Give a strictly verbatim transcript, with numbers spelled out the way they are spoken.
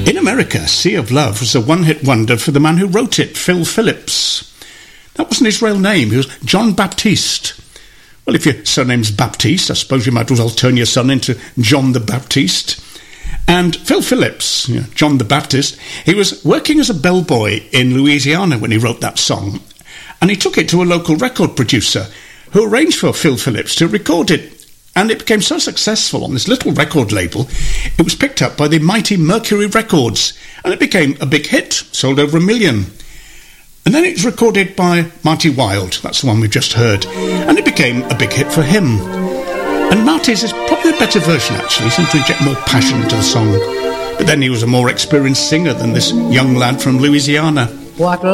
In America, Sea of Love was a one-hit wonder for the man who wrote it, Phil Phillips. That wasn't his real name. He was John Baptiste. Well, if your surname's Baptiste, I suppose you might as well turn your son into John the Baptist. And Phil Phillips, you know, John the Baptist, he was working as a bellboy in Louisiana when he wrote that song. And he took it to a local record producer who arranged for Phil Phillips to record it. And it became so successful on this little record label, it was picked up by the mighty Mercury Records. And it became a big hit, sold over a million. And then it was recorded by Marty Wilde, that's the one we've just heard, and it became a big hit for him. And Marty's is probably a better version, actually, he seemed to inject more passion into the song. But then he was a more experienced singer than this young lad from Louisiana. What